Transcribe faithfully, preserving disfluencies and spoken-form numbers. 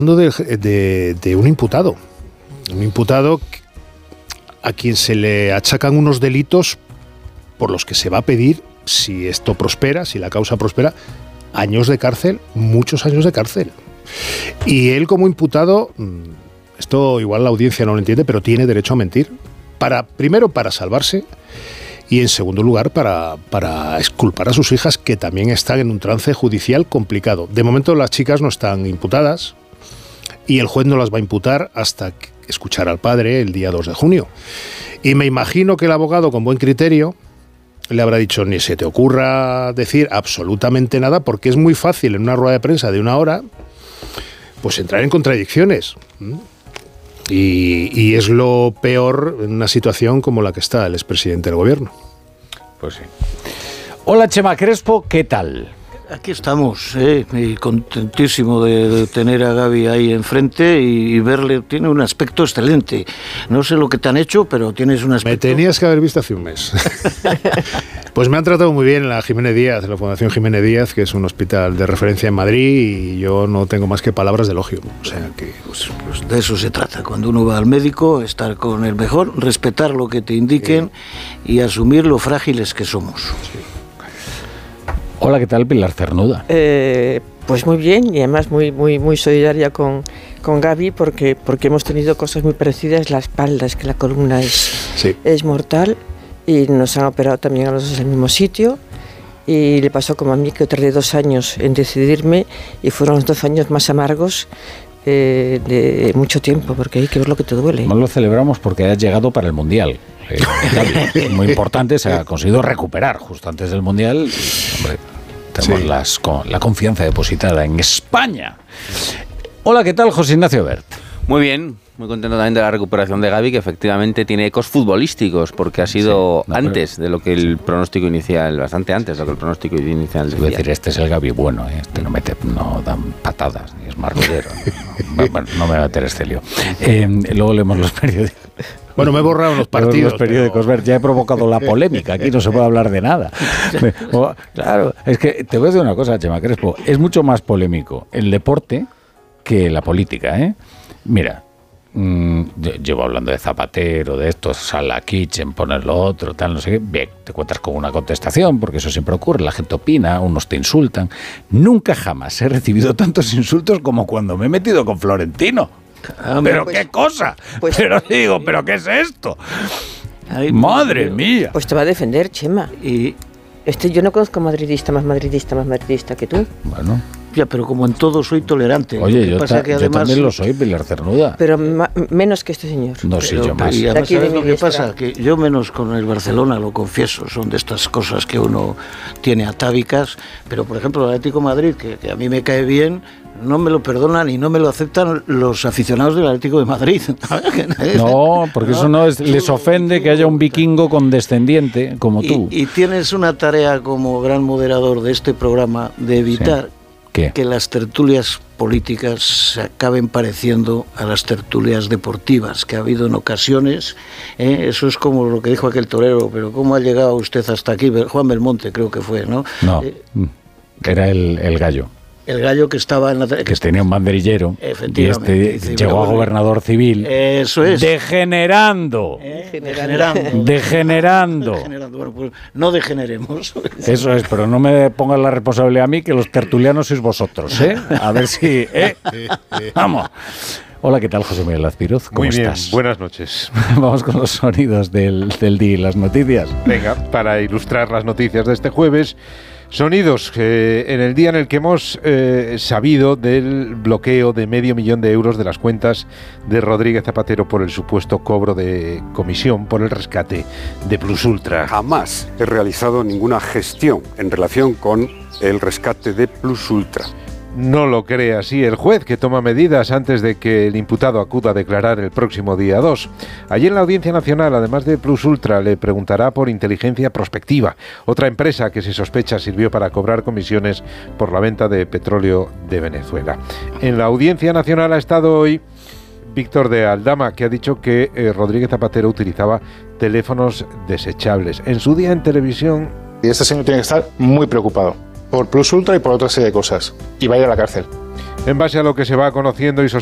De, de, de un imputado, un imputado a quien se le achacan unos delitos por los que se va a pedir, si esto prospera, si la causa prospera, años de cárcel, muchos años de cárcel. Y él como imputado, esto igual la audiencia no lo entiende, pero tiene derecho a mentir, para, primero para salvarse y en segundo lugar para, para exculpar a sus hijas, que también están en un trance judicial complicado. De momento las chicas no están imputadas, y el juez no las va a imputar hasta escuchar al padre el día dos de junio. Y me imagino que el abogado, con buen criterio, le habrá dicho: ni se te ocurra decir absolutamente nada, porque es muy fácil en una rueda de prensa de una hora pues entrar en contradicciones. Y, y es lo peor en una situación como la que está el expresidente del gobierno. Pues sí. Hola, Chema Crespo, ¿qué tal? Aquí estamos, eh, y contentísimo de, de tener a Gaby ahí enfrente y, y verle. Tiene un aspecto excelente. No sé lo que te han hecho, pero tienes un aspecto... Me tenías que haber visto hace un mes. Pues me han tratado muy bien en la Jiménez Díaz, en la Fundación Jiménez Díaz, que es un hospital de referencia en Madrid, y yo no tengo más que palabras de elogio. O sea que... Pues, pues de eso se trata. Cuando uno va al médico, estar con el mejor, respetar lo que te indiquen, sí, y asumir lo frágiles que somos. Sí. Hola, ¿qué tal, Pilar Cernuda? Eh, pues muy bien, y además muy muy muy solidaria con, con Gaby, porque porque hemos tenido cosas muy parecidas. La espalda, es que la columna es, sí. es mortal, y nos han operado también a los dos en el mismo sitio, y le pasó como a mí, que tardé dos años en decidirme, y fueron los dos años más amargos eh, de mucho tiempo, porque hay que ver lo que te duele. No lo celebramos porque has llegado para el Mundial. Eh, muy importante, se ha conseguido recuperar justo antes del Mundial. Y, hombre, tenemos sí. las, con, la confianza depositada en España. Hola, ¿qué tal, José Ignacio Bert? Muy bien, muy contento también de la recuperación de Gaby, que efectivamente tiene ecos futbolísticos, porque ha sido sí, no, antes pero... de lo que el pronóstico inicial, bastante antes de lo que el pronóstico inicial decía. Es decir, este es el Gaby bueno, ¿eh? Este no mete, no dan patadas, ni es marrullero. No, bueno, no me va a meter este lío. Eh, luego leemos los periódicos. Bueno, me he borrado los partidos. Los periódicos, pero... ya he provocado la polémica, aquí no se puede hablar de nada. O, claro, es que te voy a decir una cosa, Chema Crespo, es mucho más polémico el deporte que la política, ¿eh? Mira, mmm, llevo hablando de Zapatero, de esto, Sala Kitchen, poner lo otro, tal, no sé qué. Bien, te cuentas con una contestación, porque eso siempre ocurre, la gente opina, unos te insultan. Nunca jamás he recibido tantos insultos como cuando me he metido con Florentino. Ah, pero pues, qué cosa, pues, pero digo, pero qué es esto, ay, madre pues, mía. Pues te va a defender, Chema. Y este, yo no conozco madridista más madridista más madridista que tú. Bueno, ya, pero como en todo soy tolerante. Oye, yo, pasa ta, que además, yo también lo soy, Pilar Cernuda. Pero ma, menos que este señor. No, pero, sí, yo más. Y además, ¿sabes lo que pasa? Que yo menos con el Barcelona, lo confieso, son de estas cosas que uno tiene atávicas, pero por ejemplo el Atlético de Madrid, que, que a mí me cae bien, no me lo perdonan y no me lo aceptan los aficionados del Atlético de Madrid. No, porque no, eso no es, les ofende que haya un vikingo condescendiente como y, tú. Y tienes una tarea como gran moderador de este programa de evitar sí. ¿Qué? que las tertulias políticas se acaben pareciendo a las tertulias deportivas que ha habido en ocasiones. ¿eh? Eso es como lo que dijo aquel torero, pero ¿cómo ha llegado usted hasta aquí? Juan Belmonte creo que fue, ¿no? No, eh, era el, el gallo. El gallo que estaba en la... Que, que tenía un banderillero. Efectivamente. Y este llegó a gobernador civil. Eso es. Degenerando. Eh, degenerando. Degenerando. Degenerando. Bueno, pues no degeneremos. Eso es, pero no me pongas la responsabilidad a mí, que los tertulianos sois vosotros, ¿eh? A ver si... ¿eh? Vamos. Hola, ¿qué tal, José Miguel Azpiroz? ¿Cómo Muy bien, estás? Buenas noches. Vamos con los sonidos del, del día y las noticias. Venga, para ilustrar las noticias de este jueves... Sonidos eh, en el día en el que hemos eh, sabido del bloqueo de medio millón de euros de las cuentas de Rodríguez Zapatero por el supuesto cobro de comisión por el rescate de Plus Ultra. Jamás he realizado ninguna gestión en relación con el rescate de Plus Ultra. No lo cree así el juez, que toma medidas antes de que el imputado acuda a declarar el próximo día dos. Allí en la Audiencia Nacional, además de Plus Ultra, le preguntará por Inteligencia Prospectiva, otra empresa que se sospecha sirvió para cobrar comisiones por la venta de petróleo de Venezuela. En la Audiencia Nacional ha estado hoy Víctor de Aldama, que ha dicho que eh, Rodríguez Zapatero utilizaba teléfonos desechables. En su día en televisión... Y este señor tiene que estar muy preocupado por Plus Ultra y por otra serie de cosas. Y va a ir a la cárcel. En base a lo que se va conociendo y